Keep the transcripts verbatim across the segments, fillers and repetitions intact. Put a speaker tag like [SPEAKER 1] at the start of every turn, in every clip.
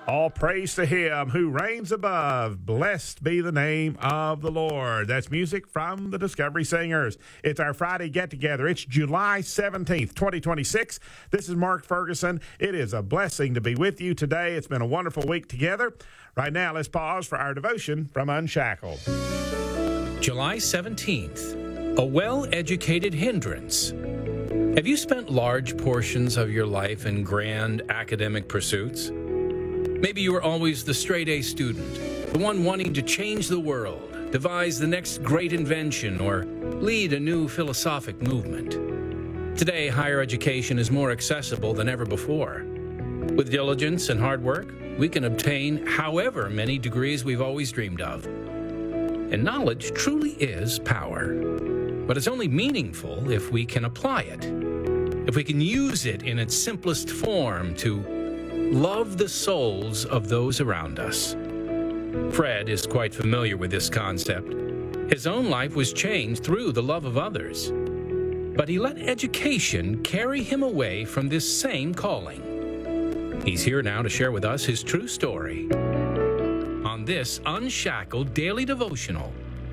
[SPEAKER 1] All praise to him who reigns above. Blessed be the name of the Lord. That's music from the Discovery Singers. It's our Friday get-together. It's July seventeenth, twenty twenty-six. This is Mark Ferguson. It is a blessing to be with you today. It's been a wonderful week together. Right now, let's pause for our devotion from Unshackled.
[SPEAKER 2] July seventeenth, a well-educated hindrance. Have you spent large portions of your life in grand academic pursuits? Maybe you were always the straight-A student, the one wanting to change the world, devise the next great invention, or lead a new philosophic movement. Today, higher education is more accessible than ever before. With diligence and hard work, we can obtain however many degrees we've always dreamed of. And knowledge truly is power. But it's only meaningful if we can apply it, if we can use it in its simplest form to love the souls of those around us. Fred is quite familiar with this concept. His own life was changed through the love of others. But he let education carry him away from this same calling. He's here now to share with us his true story on this Unshackled Daily Devotional.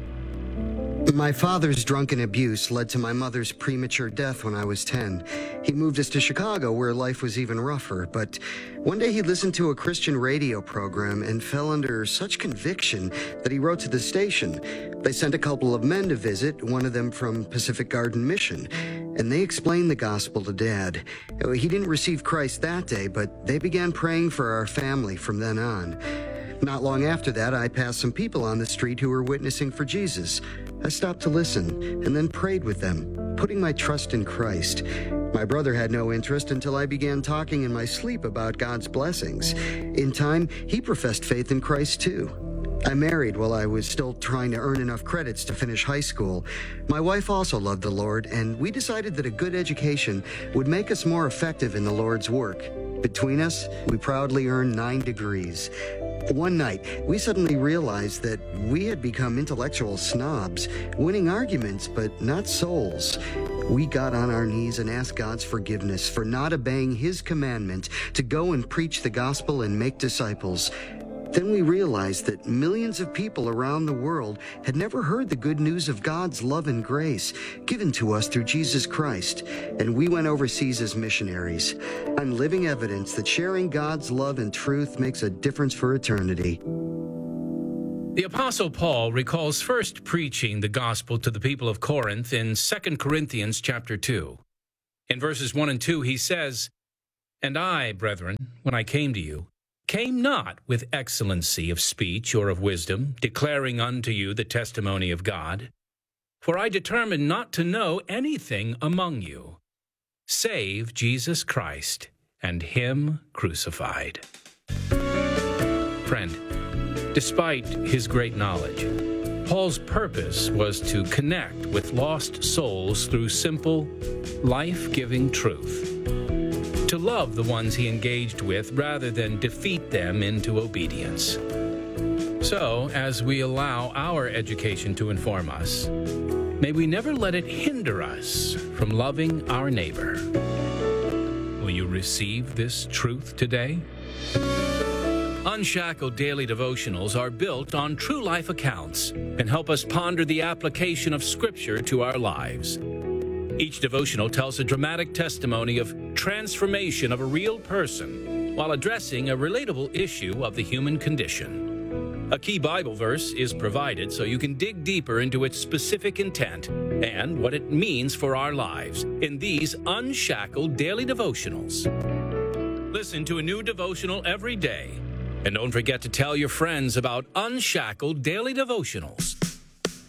[SPEAKER 3] My father's drunken abuse led to my mother's premature death when I was ten. He moved us to Chicago, where life was even rougher. But one day he listened to a Christian radio program and fell under such conviction that he wrote to the station. They sent a couple of men to visit, one of them from Pacific Garden Mission, and they explained the gospel to Dad. He didn't receive Christ that day, but they began praying for our family from then on. Not long after that, I passed some people on the street who were witnessing for Jesus. I stopped to listen and then prayed with them, putting my trust in Christ. My brother had no interest until I began talking in my sleep about God's blessings. In time, he professed faith in Christ too. I married while I was still trying to earn enough credits to finish high school. My wife also loved the Lord, and we decided that a good education would make us more effective in the Lord's work. Between us, we proudly earned nine degrees. One night, we suddenly realized that we had become intellectual snobs, winning arguments but not souls. We got on our knees and asked God's forgiveness for not obeying His commandment to go and preach the gospel and make disciples. Then we realized that millions of people around the world had never heard the good news of God's love and grace given to us through Jesus Christ, and we went overseas as missionaries. I'm living evidence that sharing God's love and truth makes a difference for eternity.
[SPEAKER 2] The Apostle Paul recalls first preaching the gospel to the people of Corinth in Second Corinthians chapter two. In verses one and two, he says, "And I, brethren, when I came to you, came not with excellency of speech or of wisdom, declaring unto you the testimony of God. For I determined not to know anything among you, save Jesus Christ and Him crucified." Friend, despite his great knowledge, Paul's purpose was to connect with lost souls through simple, life-giving truth. To love the ones he engaged with rather than defeat them into obedience. So, as we allow our education to inform us, may we never let it hinder us from loving our neighbor. Will you receive this truth today? Unshackled Daily Devotionals are built on true life accounts and help us ponder the application of Scripture to our lives. Each devotional tells a dramatic testimony of transformation of a real person while addressing a relatable issue of the human condition. A key Bible verse is provided so you can dig deeper into its specific intent and what it means for our lives in these Unshackled Daily Devotionals. Listen to a new devotional every day. And don't forget to tell your friends about Unshackled Daily Devotionals.